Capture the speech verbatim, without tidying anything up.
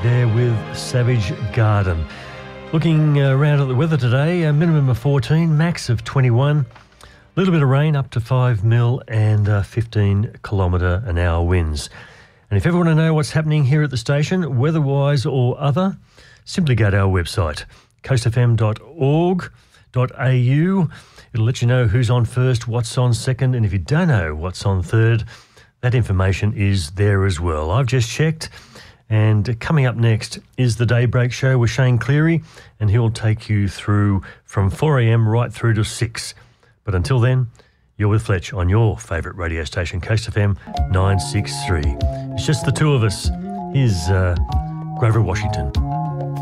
there with Savage Garden. Looking uh, around at the weather today, a minimum of fourteen, max of twenty-one. A little bit of rain up to five mil and uh, fifteen kilometre an hour winds. And if you ever want to know what's happening here at the station, weather-wise or other, simply go to our website, coast f m dot org dot a u. It'll let you know who's on first, what's on second, and if you don't know what's on third, that information is there as well. I've just checked, and coming up next is the Daybreak Show with Shane Cleary, and he'll take you through from four a m right through to six. But until then, you're with Fletch on your favourite radio station, Coast F M nine six three. It's just the two of us. Here's uh, Grover Washington.